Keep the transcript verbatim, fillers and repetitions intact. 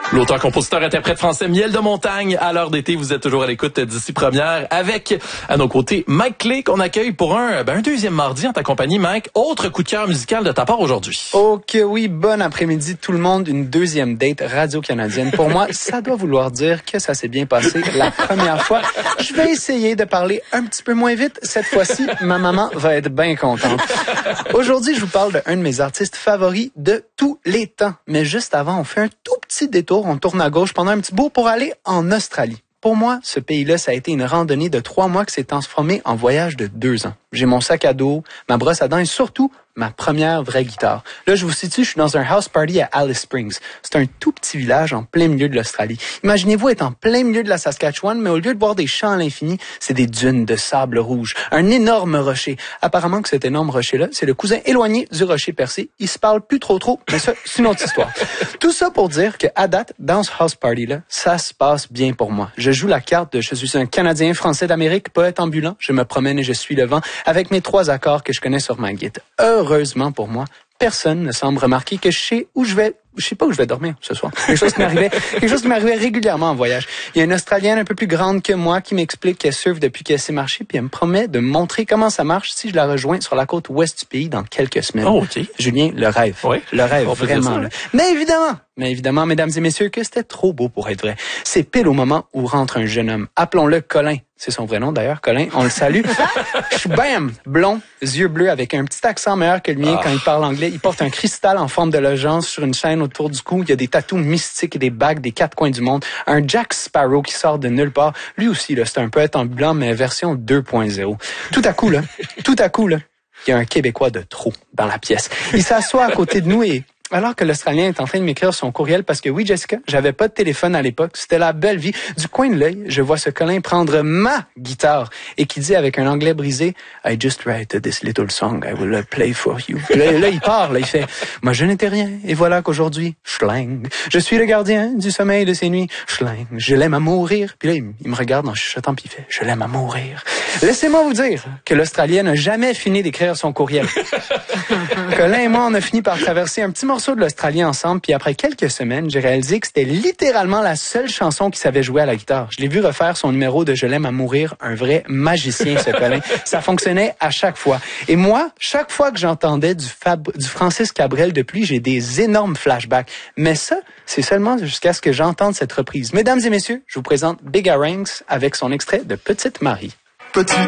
L'auteur, compositeur, interprète français Miel de Montagne. À l'heure d'été, vous êtes toujours à l'écoute d'ici première avec, à nos côtés, Mike Clay, qu'on accueille pour un, ben, un deuxième mardi en ta compagnie, Mike. Autre coup de cœur musical de ta part aujourd'hui. Ok, oui, bon après-midi tout le monde. Une deuxième date radio-canadienne. Pour moi, ça doit vouloir dire que ça s'est bien passé la première fois. Je vais essayer de parler un petit peu moins vite. Cette fois-ci, ma maman va être bien contente. Aujourd'hui, je vous parle d'un de mes artistes favoris de tous les temps. Mais juste avant, on fait un tout petit détour. On tourne à gauche pendant un petit bout pour aller en Australie. Pour moi, ce pays-là, ça a été une randonnée de trois mois qui s'est transformée en voyage de deux ans. J'ai mon sac à dos, ma brosse à dents et surtout ma première vraie guitare. Là, je vous situe, je suis dans un house party à Alice Springs. C'est un tout petit village en plein milieu de l'Australie. Imaginez-vous être en plein milieu de la Saskatchewan, mais au lieu de voir des champs à l'infini, c'est des dunes de sable rouge. Un énorme rocher. Apparemment que cet énorme rocher-là, c'est le cousin éloigné du rocher percé. Ils se parlent plus trop trop, mais ça, c'est une autre histoire. Tout ça pour dire que à date, dans ce house party-là, ça se passe bien pour moi. Je joue la carte de je suis un Canadien français d'Amérique, poète ambulant. Je me promène et je suis le vent avec mes trois accords que je connais sur ma guitare. Heureusement pour moi, personne ne semble remarquer que je sais où je vais, je sais pas où je vais dormir ce soir. Quelque chose qui m'arrivait, quelque chose qui m'arrivait régulièrement en voyage. Il y a une Australienne un peu plus grande que moi qui m'explique qu'elle surfe depuis qu'elle s'est marchée, puis elle me promet de me montrer comment ça marche si je la rejoins sur la côte ouest du pays dans quelques semaines. Oh, ok. Julien, le rêve. Oui. Le rêve, On peut dire vraiment. ça, Là. oui. Mais évidemment, mais évidemment, mesdames et messieurs, que c'était trop beau pour être vrai. C'est pile au moment où rentre un jeune homme. Appelons-le Colin. C'est son vrai nom d'ailleurs, Colin. On le salue. Je suis bam, blond, yeux bleus avec un petit accent meilleur que le mien Ah. quand il parle anglais. Il porte un cristal en forme de logence sur une chaîne autour du cou. Il y a des tatous mystiques et des bagues des quatre coins du monde. Un Jack Sparrow qui sort de nulle part. Lui aussi, là, c'est un poète ambulant, mais version deux point zéro. Tout à coup, là, tout à coup, là, il y a un Québécois de trop dans la pièce. Il s'assoit à côté de nous et alors que l'Australien est en train de m'écrire son courriel parce que oui, Jessica, j'avais pas de téléphone à l'époque, c'était la belle vie. Du coin de l'œil, je vois ce Colin prendre ma guitare et qui dit avec un anglais brisé, I just write this little song, I will play for you. Là, là, il part, là, il fait, moi je n'étais rien et voilà qu'aujourd'hui, schling, je suis le gardien du sommeil de ces nuits, schling, je l'aime à mourir. Puis là, il, il me regarde en chuchotant puis il fait, je l'aime à mourir. Laissez-moi vous dire que l'Australien n'a jamais fini d'écrire son courriel. Colin et moi, on a fini par traverser un petit morceau de l'Australie ensemble, puis après quelques semaines, j'ai réalisé que c'était littéralement la seule chanson qu'il savait jouer à la guitare. Je l'ai vu refaire son numéro de Je l'aime à mourir, un vrai magicien, ce Colin. Ça fonctionnait à chaque fois. Et moi, chaque fois que j'entendais du, Fab... du Francis Cabrel de pluie, j'ai des énormes flashbacks. Mais ça, c'est seulement jusqu'à ce que j'entende cette reprise. Mesdames et messieurs, je vous présente Big Aranx avec son extrait de Petite Marie. Petite